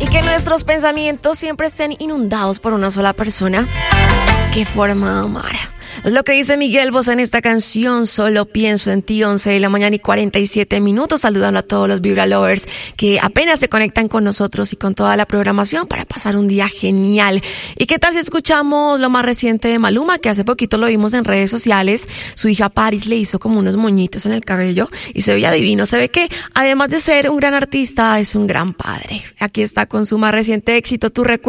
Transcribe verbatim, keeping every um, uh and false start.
que nuestros pensamientos siempre estén inundados por una sola persona. ¡Qué forma de amar! Es lo que dice Miguel Bosé en esta canción, Solo pienso en ti, once de la mañana y cuarenta y siete minutos, saludando a todos los Vibra Lovers que apenas se conectan con nosotros y con toda la programación para pasar un día genial. ¿Y qué tal si escuchamos lo más reciente de Maluma, que hace poquito lo vimos en redes sociales? Su hija Paris le hizo como unos moñitos en el cabello y se veía divino. Se ve que además de ser un gran artista, es un gran padre. Aquí está con su más reciente éxito, Tu Recuerdo.